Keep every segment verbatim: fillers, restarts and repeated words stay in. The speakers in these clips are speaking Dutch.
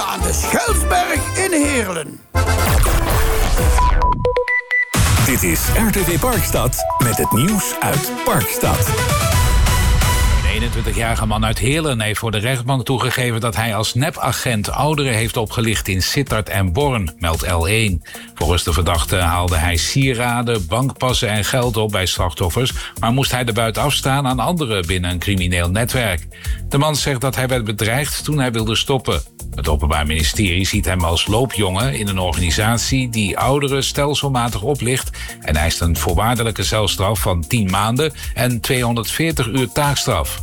aan de Schelsberg in Heerlen. Dit is R T V Parkstad met het nieuws uit Parkstad. Een eenentwintigjarige man uit Heerlen heeft voor de rechtbank toegegeven dat hij als nepagent ouderen heeft opgelicht in Sittard en Born, meldt L één. Volgens de verdachte haalde hij sieraden, bankpassen en geld op bij slachtoffers, maar moest hij de buit afstaan aan anderen binnen een crimineel netwerk. De man zegt dat hij werd bedreigd toen hij wilde stoppen. Het Openbaar Ministerie ziet hem als loopjongen in een organisatie die ouderen stelselmatig oplicht en eist een voorwaardelijke celstraf van tien maanden en tweehonderdveertig uur taakstraf.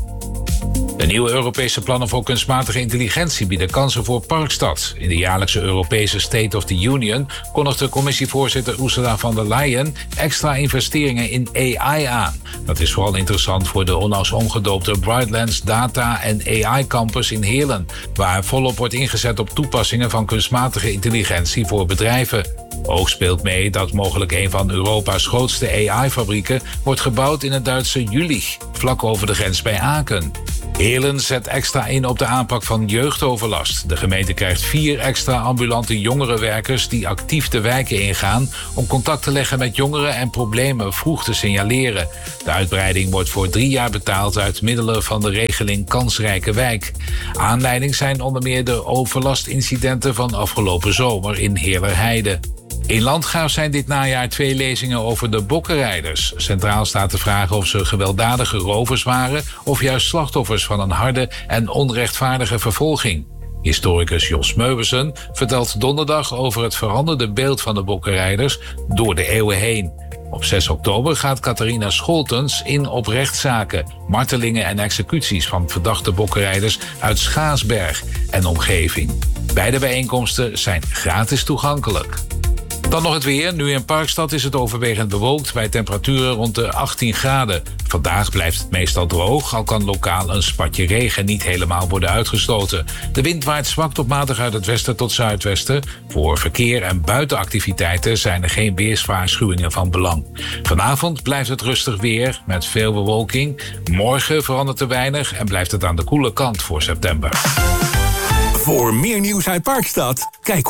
De nieuwe Europese plannen voor kunstmatige intelligentie bieden kansen voor Parkstad. In de jaarlijkse Europese State of the Union kondigde commissievoorzitter Ursula von der Leyen extra investeringen in A I aan. Dat is vooral interessant voor de onlangs omgedoopte Brightlands Data en A I Campus in Heerlen, waar volop wordt ingezet op toepassingen van kunstmatige intelligentie voor bedrijven. Ook speelt mee dat mogelijk een van Europa's grootste A I-fabrieken wordt gebouwd in het Duitse Jülich, vlak over de grens bij Aken. Heerlen zet extra in op de aanpak van jeugdoverlast. De gemeente krijgt vier extra ambulante jongerenwerkers die actief de wijken ingaan om contact te leggen met jongeren en problemen vroeg te signaleren. De uitbreiding wordt voor drie jaar betaald uit middelen van de regeling Kansrijke Wijk. Aanleiding zijn onder meer de overlastincidenten van afgelopen zomer in Heerlerheide. In Landgraaf zijn dit najaar twee lezingen over de bokkenrijders. Centraal staat de vraag of ze gewelddadige rovers waren of juist slachtoffers van een harde en onrechtvaardige vervolging. Historicus Jos Meuwersen vertelt donderdag over het veranderde beeld van de bokkenrijders door de eeuwen heen. Op zes oktober gaat Catharina Scholtens in op rechtszaken, martelingen en executies van verdachte bokkenrijders uit Schaasberg en omgeving. Beide bijeenkomsten zijn gratis toegankelijk. Dan nog het weer. Nu in Parkstad is het overwegend bewolkt bij temperaturen rond de achttien graden. Vandaag blijft het meestal droog, al kan lokaal een spatje regen niet helemaal worden uitgesloten. De wind waait zwak tot matig uit het westen tot zuidwesten. Voor verkeer en buitenactiviteiten zijn er geen weerswaarschuwingen van belang. Vanavond blijft het rustig weer met veel bewolking. Morgen verandert er weinig en blijft het aan de koele kant voor september. Voor meer nieuws uit Parkstad, kijk op